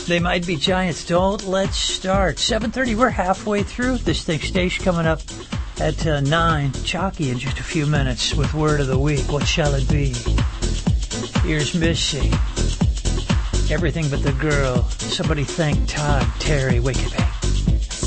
They might be giants. Don't let's start. 7:30. We're halfway through this thing. Stage coming up at 9. Chalky in just a few minutes with Word of the Week. What shall it be? Here's Missy. Everything but the girl. Somebody thank Todd Terry Wickebay.